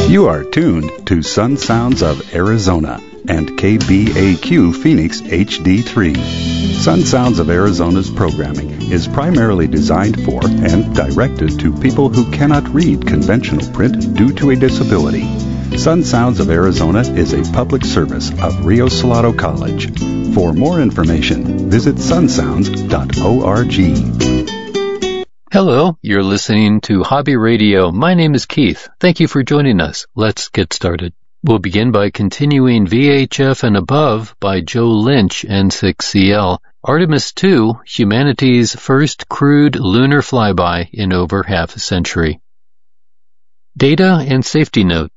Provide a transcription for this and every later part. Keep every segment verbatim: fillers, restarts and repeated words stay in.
You are tuned to Sun Sounds of Arizona and K B A Q Phoenix H D three. Sun Sounds of Arizona's programming is primarily designed for and directed to people who cannot read conventional print due to a disability. Sun Sounds of Arizona is a public service of Rio Salado College. For more information, visit sun sounds dot org. Hello, you're listening to Hobby Radio. My name is Keith. Thank you for joining us. Let's get started. We'll begin by continuing V H F and Above by Joe Lynch, N six C L. Artemis two, humanity's first crewed lunar flyby in over half a century. Data and safety note.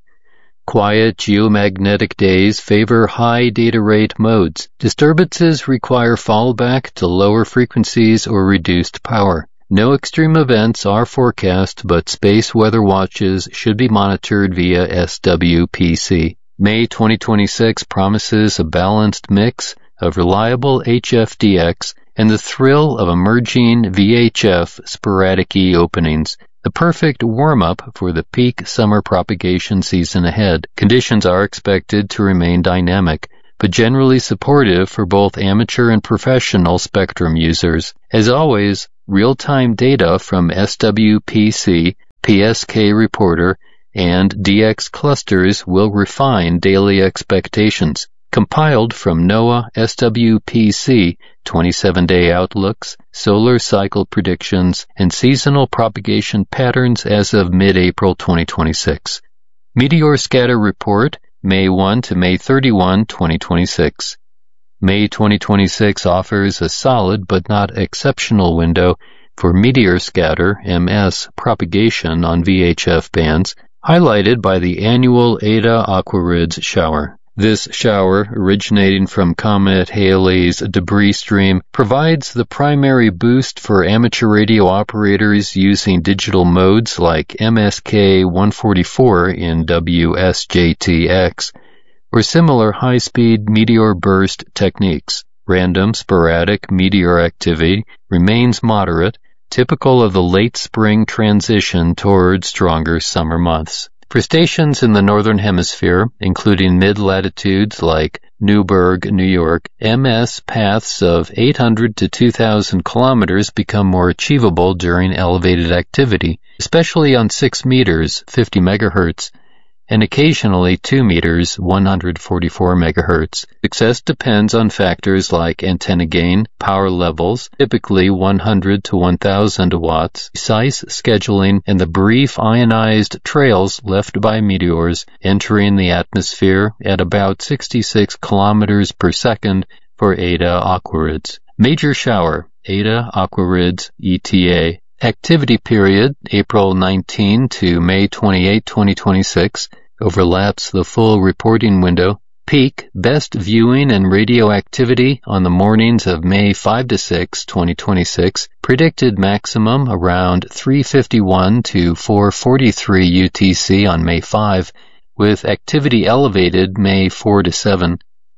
Quiet geomagnetic days favor high data rate modes. Disturbances require fallback to lower frequencies or reduced power. No extreme events are forecast, but space weather watches should be monitored via S W P C. May twenty twenty-six promises a balanced mix of reliable H F D X and the thrill of emerging V H F sporadic E openings. The perfect warm-up for the peak summer propagation season ahead. Conditions are expected to remain dynamic, but generally supportive for both amateur and professional spectrum users. As always, real-time data from S W P C, P S K Reporter, and D X clusters will refine daily expectations. Compiled from NOAA S W P C twenty-seven day outlooks, solar cycle predictions, and seasonal propagation patterns as of mid-April twenty twenty-six. Meteor Scatter Report, May first to May thirty-first, twenty twenty-six. May twenty twenty-six offers a solid but not exceptional window for meteor scatter M S propagation on V H F bands, highlighted by the annual Eta Aquarids shower. This shower, originating from Comet Halley's debris stream, provides the primary boost for amateur radio operators using digital modes like M S K one forty-four in W S J T X, or similar high-speed meteor burst techniques. Random, sporadic meteor activity remains moderate, typical of the late spring transition toward stronger summer months. For stations in the Northern Hemisphere, including mid-latitudes like Newburgh, New York, M S paths of eight hundred to two thousand kilometers become more achievable during elevated activity, especially on six meters, fifty megahertz, and occasionally two meters, one hundred forty-four megahertz. Success depends on factors like antenna gain, power levels, typically one hundred to one thousand watts, precise scheduling, and the brief ionized trails left by meteors entering the atmosphere at about sixty-six kilometers per second for Eta Aquarids. Major shower, Eta Aquarids E T A. Activity period, April nineteenth to May twenty-eighth, twenty twenty-six, overlaps the full reporting window. Peak, best viewing and radio activity on the mornings of May fifth to sixth, twenty twenty-six, predicted maximum around three fifty-one to four forty-three U T C on May fifth, with activity elevated May fourth to seventh.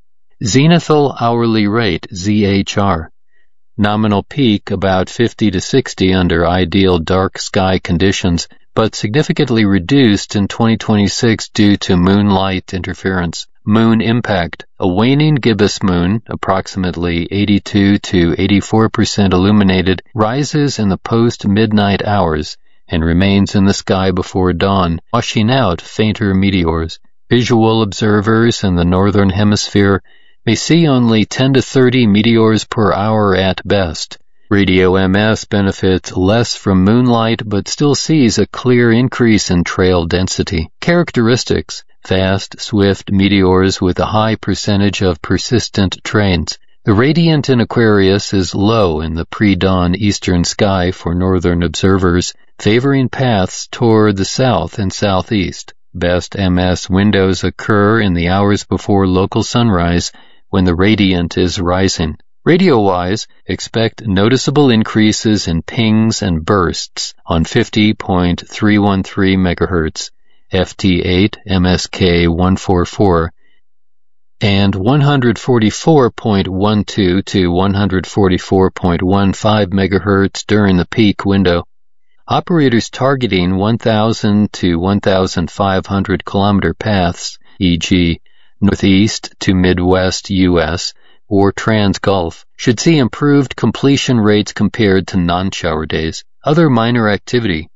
Zenithal hourly rate, Z H R. Nominal peak about fifty to sixty under ideal dark sky conditions, but significantly reduced in twenty twenty-six due to moonlight interference. Moon impact. A waning gibbous moon, approximately eighty-two to eighty-four percent illuminated, rises in the post-midnight hours and remains in the sky before dawn, washing out fainter meteors. Visual observers in the Northern Hemisphere may see only ten to thirty meteors per hour at best. Radio M S benefits less from moonlight but still sees a clear increase in trail density. Characteristics: fast, swift meteors with a high percentage of persistent trains. The radiant in Aquarius is low in the pre-dawn eastern sky for northern observers, favoring paths toward the south and southeast. Best M S windows occur in the hours before local sunrise, when the radiant is rising. Radio-wise, expect noticeable increases in pings and bursts on fifty point three one three megahertz, F T eight, M S K one forty-four, and one forty-four point one two to one forty-four point one five megahertz during the peak window. Operators targeting one thousand to one thousand five hundred kilometer paths, for example, Northeast to Midwest U S or Trans-Gulf, should see improved completion rates compared to non-shower days. Other minor activity.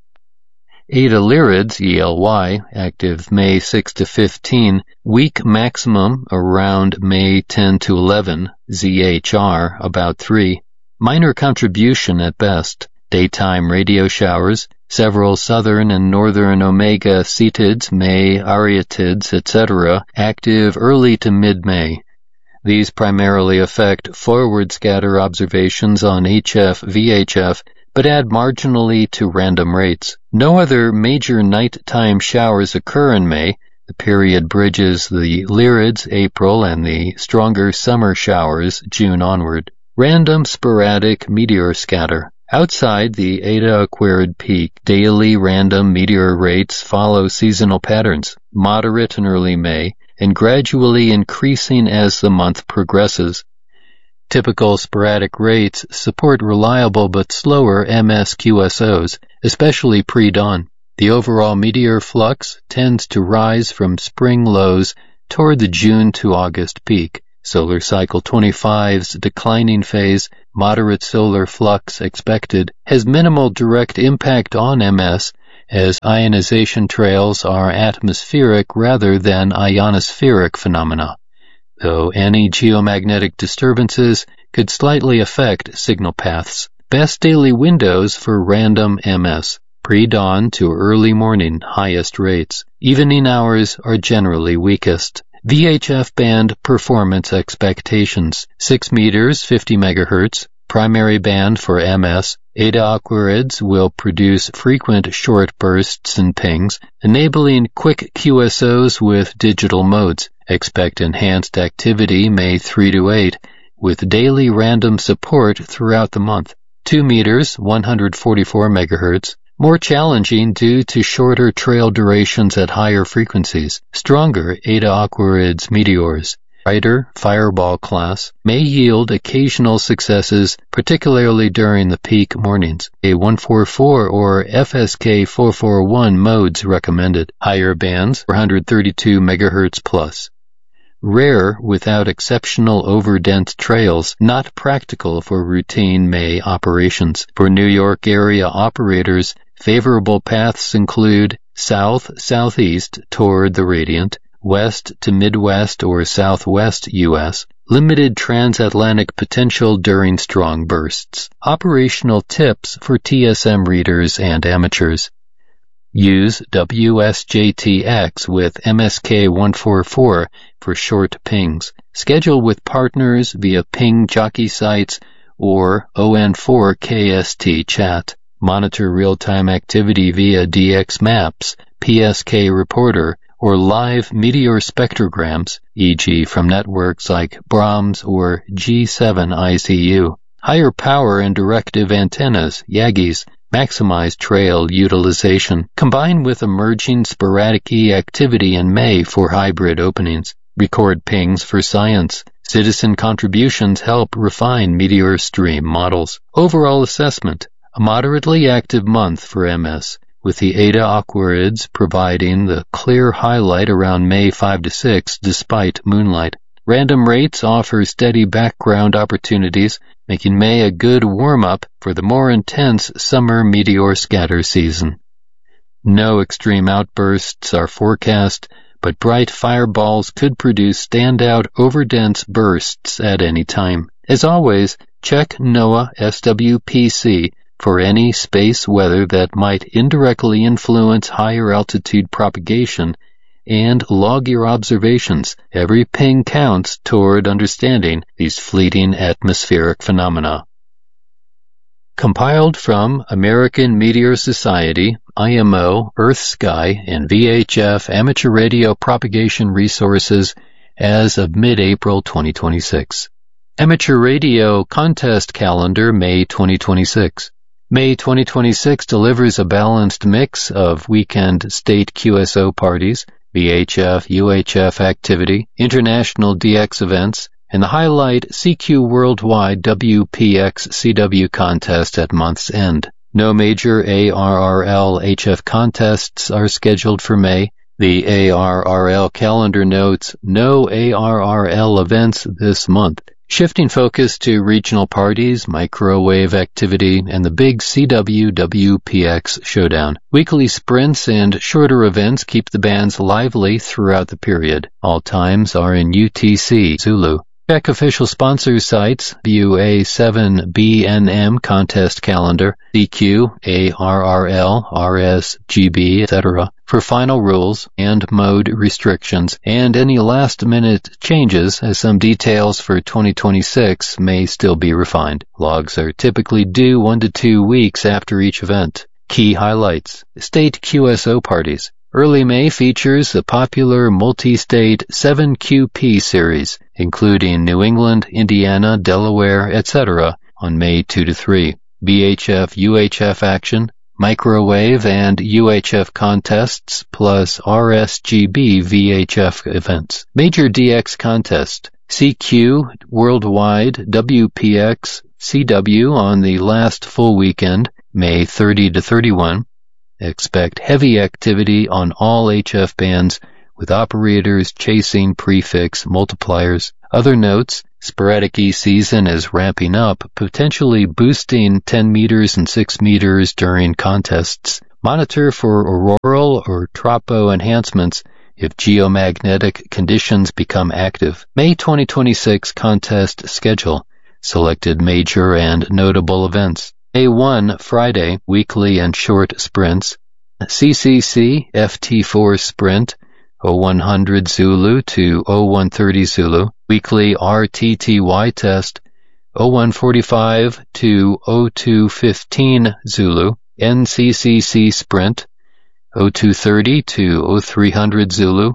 Eta Lyrids, E L Y, active May sixth to fifteenth, weak maximum around May tenth to eleventh, Z H R about three, minor contribution at best. Daytime radio showers, several southern and northern Omega Cetids, May Arietids, et cetera, active early to mid-May. These primarily affect forward scatter observations on H F V H F, but add marginally to random rates. No other major nighttime showers occur in May. The period bridges the Lyrids, April, and the stronger summer showers, June onward. Random sporadic meteor scatter. Outside the Eta Aquarid peak, daily random meteor rates follow seasonal patterns, moderate in early May, and gradually increasing as the month progresses. Typical sporadic rates support reliable but slower M S Q S Os, especially pre-dawn. The overall meteor flux tends to rise from spring lows toward the June to August peak. Solar cycle twenty-five's declining phase, moderate solar flux expected, has minimal direct impact on M S, as ionization trails are atmospheric rather than ionospheric phenomena, though any geomagnetic disturbances could slightly affect signal paths. Best daily windows for random M S. Pre-dawn to early morning, highest rates. Evening hours are generally weakest. V H F band performance expectations. six meters, fifty megahertz. Primary band for M S. Eta Aquarids will produce frequent short bursts and pings, enabling quick Q S Os with digital modes. Expect enhanced activity May third to eighth, with daily random support throughout the month. two meters, one hundred forty-four megahertz. More challenging due to shorter trail durations at higher frequencies. Stronger Eta Aquarids meteors, brighter fireball class, may yield occasional successes, particularly during the peak mornings. A one forty-four or F S K four forty-one modes recommended. Higher bands, four hundred thirty-two megahertz plus. Rare without exceptional overdense trails, not practical for routine May operations. For New York area operators, favorable paths include south-southeast toward the radiant, west to Midwest or Southwest U S, limited transatlantic potential during strong bursts. Operational tips for T S M readers and amateurs. Use W S J T X with M S K one forty-four for short pings. Schedule with partners via ping jockey sites or O N four K S T chat. Monitor real-time activity via D X Maps, P S K Reporter, or live meteor spectrograms, for example from networks like Brahms or G seven I C U. Higher power and directive antennas, Yagis, maximize trail utilization. Combine with emerging sporadic E activity in May for hybrid openings. Record pings for science. Citizen contributions help refine meteor stream models. Overall assessment. A moderately active month for M S, with the Eta Aquarids providing the clear highlight around May fifth to sixth despite moonlight. Random rates offer steady background opportunities, making May a good warm-up for the more intense summer meteor scatter season. No extreme outbursts are forecast, but bright fireballs could produce standout overdense bursts at any time. As always, check NOAA S W P C for any space weather that might indirectly influence higher altitude propagation, and log your observations. Every ping counts toward understanding these fleeting atmospheric phenomena. Compiled from American Meteor Society, I M O, EarthSky, and V H F Amateur Radio Propagation Resources as of mid-April twenty twenty-six. Amateur Radio Contest Calendar, May twenty twenty-six. May twenty twenty-six delivers a balanced mix of weekend state Q S O parties, V H F, U H F activity, international D X events, and the highlight C Q Worldwide W P X C W contest at month's end. No major A R R L H F contests are scheduled for May. The A R R L calendar notes no A R R L events this month. Shifting focus to regional parties, microwave activity, and the big C W W P X showdown. Weekly sprints and shorter events keep the bands lively throughout the period. All times are in U T C Zulu. Check official sponsor sites, W A seven B N M contest calendar, C Q, A R R L, R S, G B, et cetera for final rules and mode restrictions and any last-minute changes, as some details for twenty twenty-six may still be refined. Logs are typically due one to two weeks after each event. Key highlights. State Q S O parties. Early May features the popular multi-state seven Q P series, including New England, Indiana, Delaware, et cetera on May second to third. V H F U H F action, microwave and U H F contests, plus R S G B V H F events. Major D X contest, C Q, Worldwide, W P X, C W on the last full weekend, May thirtieth to thirty-first. Expect heavy activity on all H F bands, with operators chasing prefix multipliers. Other notes, sporadic E-season is ramping up, potentially boosting ten meters and six meters during contests. Monitor for auroral or tropo enhancements if geomagnetic conditions become active. May twenty twenty-six contest schedule. Selected major and notable events. May first, Friday, weekly and short sprints. C C C F T four sprint, oh one hundred Zulu to oh one thirty Zulu. Weekly R T T Y test, oh one forty-five to oh two fifteen Zulu. N C C C sprint, oh two thirty to oh three hundred Zulu.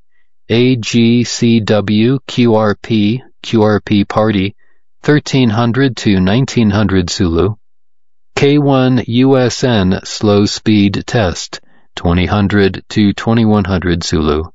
A G C W Q R P, Q R P party, thirteen hundred to nineteen hundred Zulu. K one U S N slow speed test, twenty hundred to twenty-one hundred Zulu.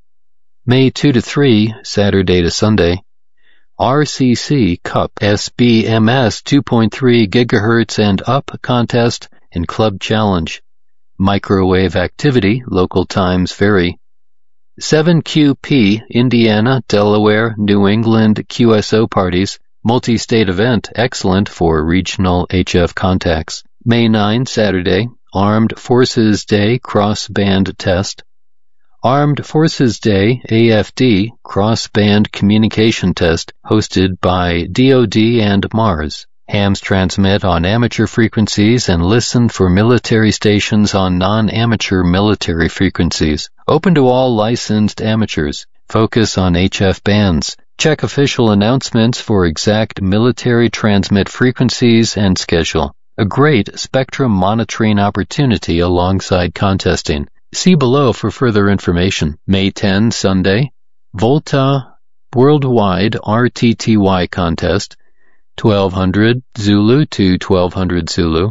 May second to third, Saturday to Sunday. R C C Cup S B M S two point three gigahertz and up contest and club challenge. Microwave activity, local times vary. seven Q P Indiana, Delaware, New England Q S O parties. Multi-state event, excellent for regional H F contacts. May ninth, Saturday, Armed Forces Day cross-band test. Armed Forces Day A F D cross-band communication test hosted by D O D and Mars. Hams transmit on amateur frequencies and listen for military stations on non-amateur military frequencies. Open to all licensed amateurs. Focus on H F bands. Check official announcements for exact military transmit frequencies and schedule. A great spectrum monitoring opportunity alongside contesting. See below for further information. May tenth, Sunday, Volta Worldwide R T T Y contest, twelve hundred Zulu to twelve hundred Zulu.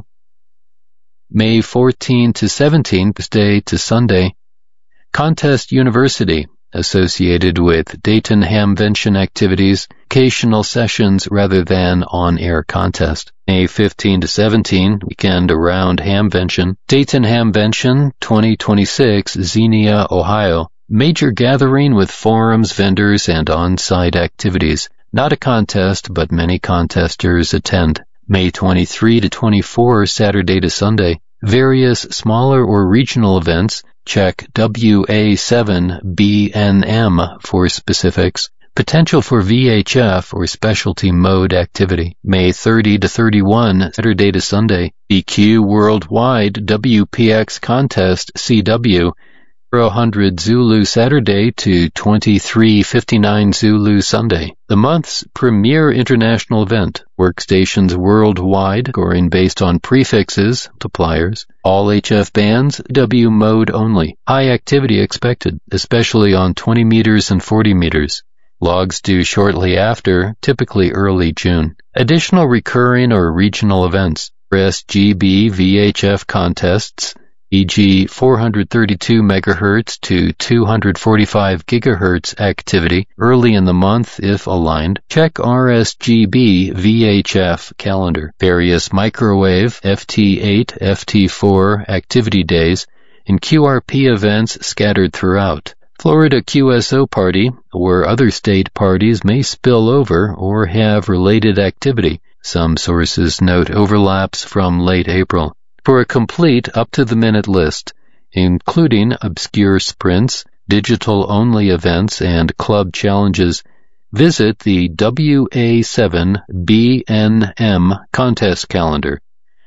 May fourteenth to seventeenth, Thursday to Sunday, Contest University, associated with Dayton Hamvention activities, occasional sessions rather than on-air contest. May fifteenth to seventeenth, weekend around Hamvention. Dayton Hamvention twenty twenty-six, Xenia, Ohio. Major gathering with forums, vendors, and on-site activities. Not a contest, but many contesters attend. May twenty-third to twenty-fourth, Saturday to Sunday. Various smaller or regional events. Check W A seven B N M for specifics. Potential for V H F or specialty mode activity. May thirtieth to thirty-first, Saturday to Sunday. B Q Worldwide W P X Contest C W, one hundred Zulu Saturday to twenty-three fifty-nine Zulu Sunday. The month's premier international event. Workstations worldwide, scoring based on prefixes, multipliers. All H F bands, W mode only. High activity expected, especially on twenty meters and forty meters. Logs due shortly after, typically early June. Additional recurring or regional events. R S G B V H F contests, for example four hundred thirty-two megahertz to two hundred forty-five gigahertz activity early in the month if aligned. Check R S G B V H F calendar. Various microwave F T eight, F T four activity days and Q R P events scattered throughout. Florida Q S O party or other state parties may spill over or have related activity. Some sources note overlaps from late April. For a complete up-to-the-minute list, including obscure sprints, digital-only events, and club challenges, visit the W A seven B N M contest calendar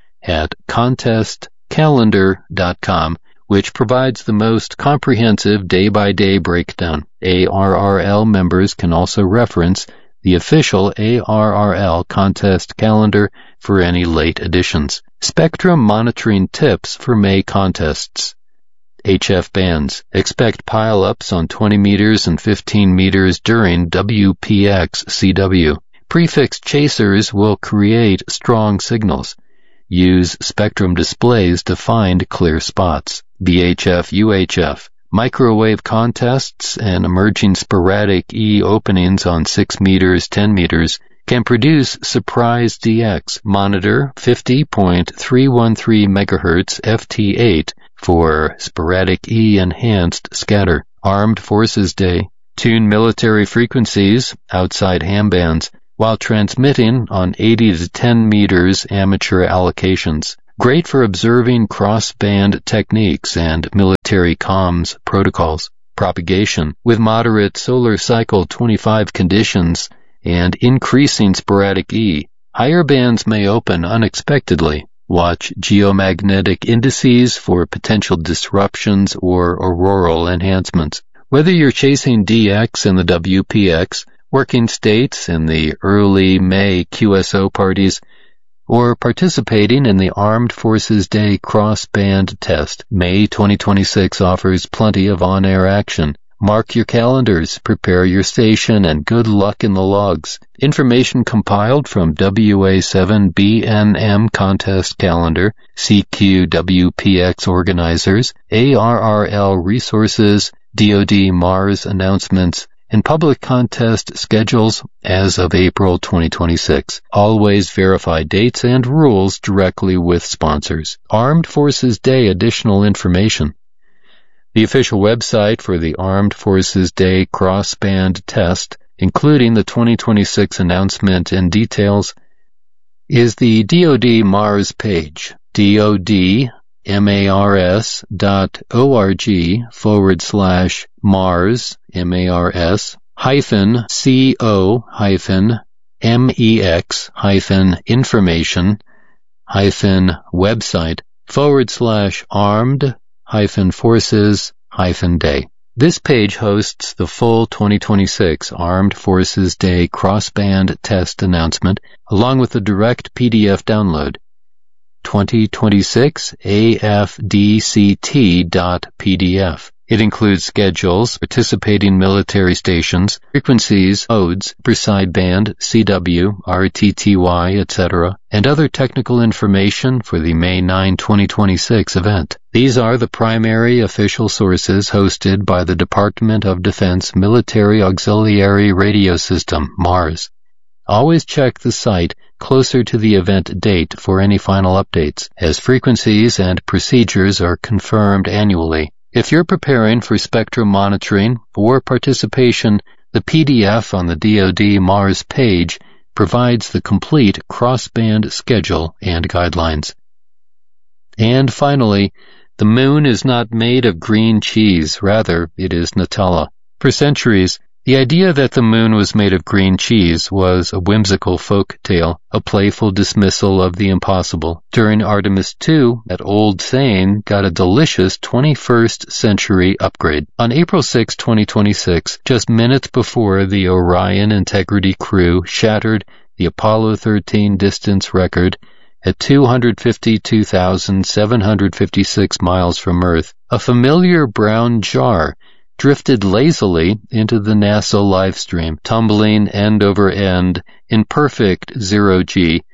at contest calendar dot com, which provides the most comprehensive day-by-day breakdown. A R R L members can also reference the official A R R L contest calendar for any late additions. Spectrum monitoring tips for May contests. H F bands. Expect pile-ups on twenty meters and fifteen meters during W P X C W. Prefix chasers will create strong signals. Use spectrum displays to find clear spots. B H F U H F. Microwave contests and emerging sporadic E openings on six meters, ten meters can produce surprise D X. Monitor fifty point three one three megahertz F T eight for sporadic E enhanced scatter. Armed Forces Day. Tune military frequencies outside ham bands while transmitting on eighty to ten meters amateur allocations. Great for observing cross-band techniques and military comms protocols. Propagation. With moderate solar cycle twenty-five conditions and increasing sporadic E, higher bands may open unexpectedly. Watch geomagnetic indices for potential disruptions or auroral enhancements. Whether you're chasing D X in the W P X, working states in the early May Q S O parties, or participating in the Armed Forces Day cross-band test, May twenty twenty-six offers plenty of on-air action. Mark your calendars, prepare your station, and good luck in the logs. Information compiled from W A seven B N M contest calendar, C Q W P X organizers, A R R L resources, D O D Mars announcements, and public contest schedules as of April twenty twenty-six. Always verify dates and rules directly with sponsors. Armed Forces Day additional information. The official website for the Armed Forces Day cross-band test, including the twenty twenty-six announcement and details, is the D O D Mars page, dodmars dot org forward slash Mars, M A R S, hyphen co hyphen mex hyphen information hyphen website forward slash armed hyphen forces hyphen day. This page hosts the full twenty twenty-six Armed Forces Day crossband test announcement along with the direct P D F download. twenty twenty-six A F D C T dot P D F. It includes schedules, participating military stations, frequencies, modes, per sideband, C W, R T T Y, et cetera, and other technical information for the May ninth, twenty twenty-six event. These are the primary official sources hosted by the Department of Defense Military Auxiliary Radio System, MARS. Always check the site closer to the event date for any final updates, as frequencies and procedures are confirmed annually. If you're preparing for spectrum monitoring or participation, the P D F on the D O D Mars page provides the complete crossband schedule and guidelines. And finally, the moon is not made of green cheese, rather it is Nutella. For centuries, the idea that the moon was made of green cheese was a whimsical folk tale, a playful dismissal of the impossible. During Artemis two, that old saying got a delicious twenty-first century upgrade. On April sixth, twenty twenty-six, just minutes before the Orion Integrity crew shattered the Apollo thirteen distance record at two hundred fifty-two thousand seven hundred fifty-six miles from Earth, a familiar brown jar drifted lazily into the NASA live stream, tumbling end over end in perfect zero-G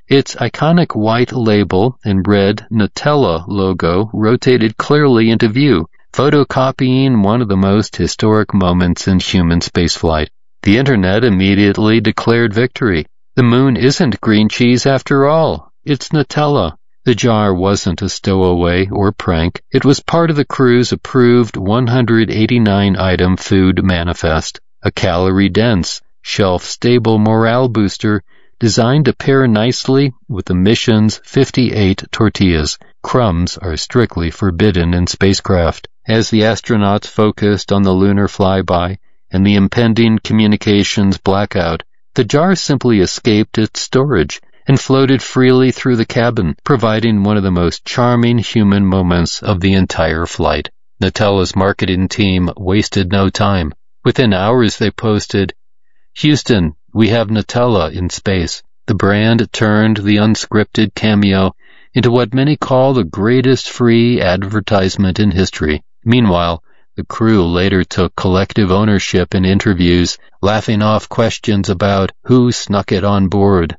Its iconic white label and red Nutella logo rotated clearly into view, photocopying one of the most historic moments in human spaceflight. The internet immediately declared victory. The moon isn't green cheese after all. It's Nutella. The jar wasn't a stowaway or prank. It was part of the crew's approved one hundred eighty-nine item food manifest, a calorie-dense, shelf-stable morale booster designed to pair nicely with the mission's fifty-eight tortillas. Crumbs are strictly forbidden in spacecraft. As the astronauts focused on the lunar flyby and the impending communications blackout, the jar simply escaped its storage and floated freely through the cabin, providing one of the most charming human moments of the entire flight. Nutella's marketing team wasted no time. Within hours they posted, "Houston, we have Nutella in space." The brand turned the unscripted cameo into what many call the greatest free advertisement in history. Meanwhile, the crew later took collective ownership in interviews, laughing off questions about who snuck it on board.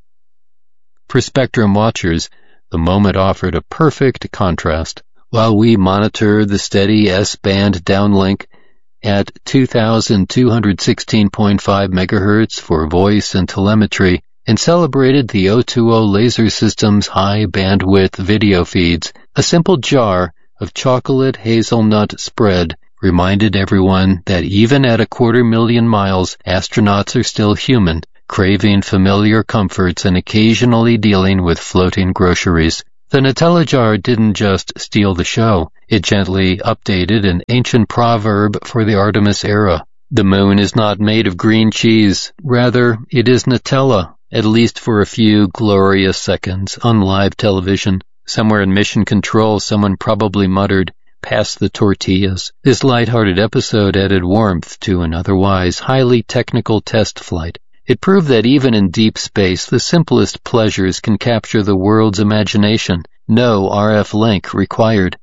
For Spectrum watchers, the moment offered a perfect contrast. While we monitored the steady S-band downlink at two thousand two hundred sixteen point five megahertz for voice and telemetry, and celebrated the O two O laser system's high-bandwidth video feeds, a simple jar of chocolate hazelnut spread reminded everyone that even at a quarter million miles, astronauts are still human, craving familiar comforts and occasionally dealing with floating groceries. The Nutella jar didn't just steal the show. It gently updated an ancient proverb for the Artemis era. The moon is not made of green cheese. Rather, it is Nutella, at least for a few glorious seconds on live television. Somewhere in Mission Control, someone probably muttered, "Pass the tortillas." This lighthearted episode added warmth to an otherwise highly technical test flight. It proved that even in deep space, the simplest pleasures can capture the world's imagination. No R F link required.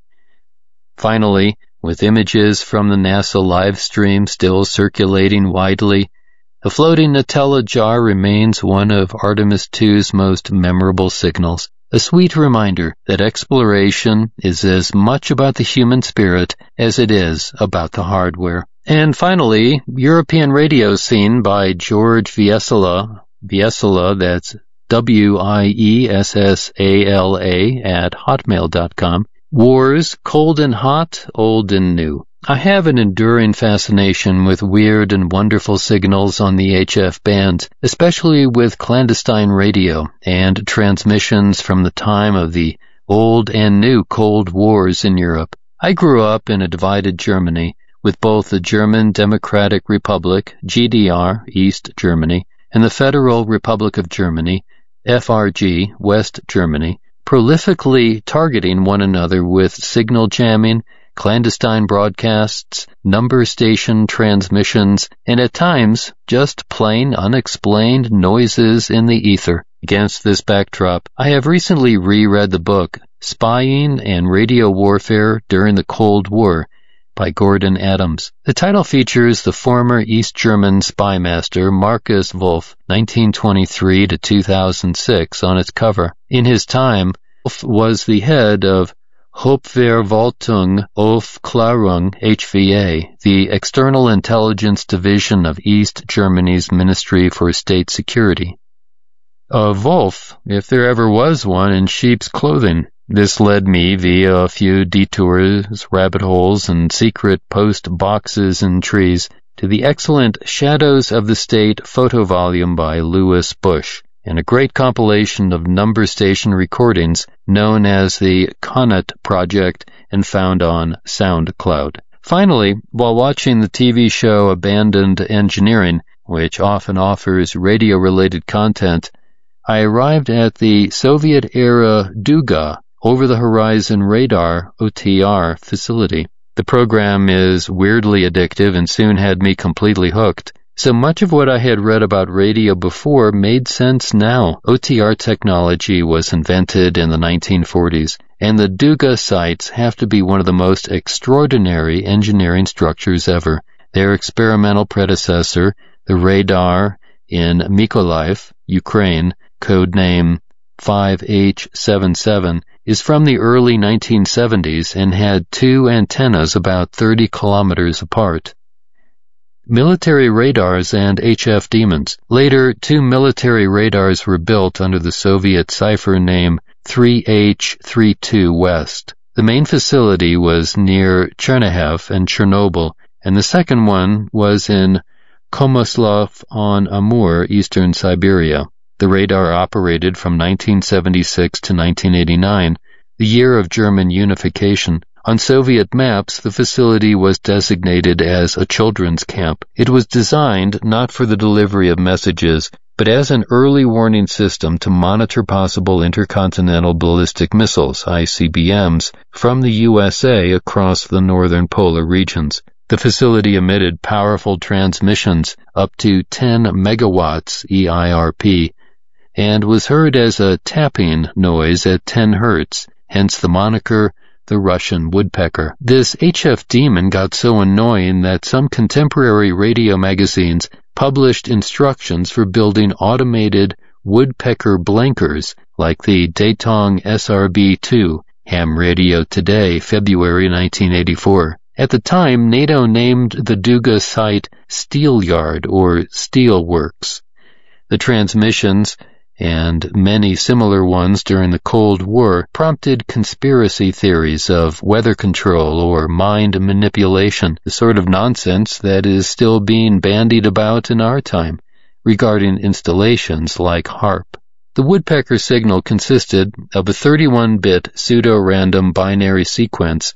Finally, with images from the NASA live stream still circulating widely, the floating Nutella jar remains one of Artemis two's most memorable signals. A sweet reminder that exploration is as much about the human spirit as it is about the hardware. And finally, European Radio Scene by George Wiessela, Wiessela, that's W I E S S A L A at hotmail dot com. Wars, cold and hot, old and new. I have an enduring fascination with weird and wonderful signals on the H F band, especially with clandestine radio and transmissions from the time of the old and new Cold Wars in Europe. I grew up in a divided Germany, with both the German Democratic Republic, G D R, East Germany, and the Federal Republic of Germany, F R G, West Germany, prolifically targeting one another with signal jamming, clandestine broadcasts, number station transmissions, and at times just plain unexplained noises in the ether. Against this backdrop, I have recently reread the book Spying and Radio Warfare During the Cold War by Gordon Adams. The title features the former East German spy master Markus Wolf, nineteen twenty-three to two thousand six, on its cover. In his time, Wolf was the head of Hauptverwaltung Aufklärung, H V A, the External Intelligence Division of East Germany's Ministry for State Security. A Wolf, if there ever was one, in sheep's clothing. This led me via a few detours, rabbit holes, and secret post boxes and trees to the excellent Shadows of the State photo volume by Louis Bush, and a great compilation of number station recordings known as the Conet Project and found on SoundCloud. Finally, while watching the T V show Abandoned Engineering, which often offers radio-related content, I arrived at the Soviet-era Duga, Over-the-Horizon Radar, O T R, facility. The program is weirdly addictive and soon had me completely hooked. So much of what I had read about radio before made sense now. O T R technology was invented in the nineteen forties, and the Duga sites have to be one of the most extraordinary engineering structures ever. Their experimental predecessor, the radar in Mykolaiv, Ukraine, codename five H seventy-seven, is from the early nineteen seventies and had two antennas about thirty kilometers apart. Military radars and H F Demons. Later, two military radars were built under the Soviet cipher name three H thirty-two West. The main facility was near Chernihiv and Chernobyl, and the second one was in Komoslov-on-Amur, eastern Siberia. The radar operated from nineteen seventy-six to nineteen eighty-nine, the year of German unification. On Soviet maps, the facility was designated as a children's camp. It was designed not for the delivery of messages, but as an early warning system to monitor possible intercontinental ballistic missiles, I C B Ms, from the U S A across the northern polar regions. The facility emitted powerful transmissions up to ten megawatts E I R P and was heard as a tapping noise at ten hertz, hence the moniker the Russian woodpecker. This H F Demon got so annoying that some contemporary radio magazines published instructions for building automated woodpecker blinkers like the Datong S R B two, Ham Radio Today, February nineteen eighty-four. At the time, NATO named the Duga site Steel Yard or Steel Works. The transmissions, and many similar ones during the Cold War, prompted conspiracy theories of weather control or mind manipulation, the sort of nonsense that is still being bandied about in our time, regarding installations like HAARP. The woodpecker signal consisted of a thirty-one bit pseudo-random binary sequence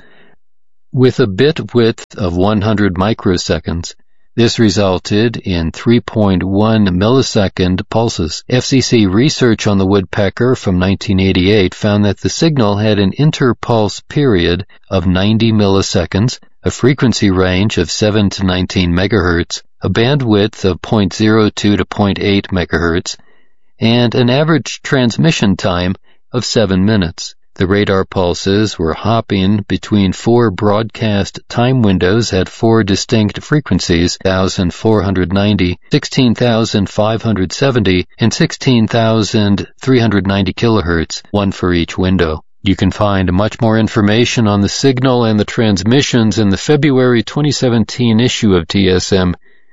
with a bit width of one hundred microseconds. This resulted in three point one millisecond pulses. F C C research on the woodpecker from nineteen eighty-eight found that the signal had an interpulse period of ninety milliseconds, a frequency range of seven to nineteen megahertz, a bandwidth of zero point zero two to zero point eight megahertz, and an average transmission time of seven minutes. The radar pulses were hopping between four broadcast time windows at four distinct frequencies, one thousand four hundred ninety, sixteen thousand five hundred seventy, and sixteen thousand three hundred ninety kilohertz, one for each window. You can find much more information on the signal and the transmissions in the February twenty seventeen issue of T S M,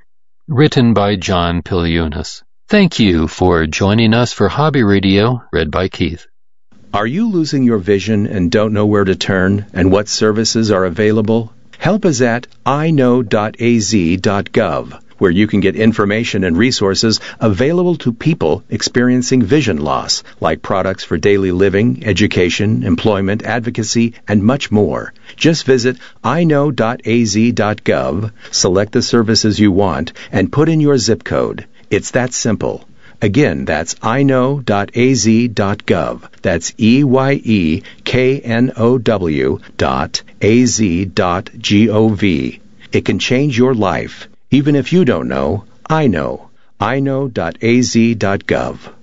written by John Piliunas. Thank you for joining us for Hobby Radio, read by Keith. Are you losing your vision and don't know where to turn and what services are available? Help is at I know dot A Z dot gov, where you can get information and resources available to people experiencing vision loss, like products for daily living, education, employment, advocacy, and much more. Just visit I know dot A Z dot gov, select the services you want, and put in your zip code. It's that simple. Again, that's I know dot A Z dot gov. That's E Y E K N O W dot A Z dot G O V. It can change your life. Even if you don't know, I know. I know dot A Z dot gov.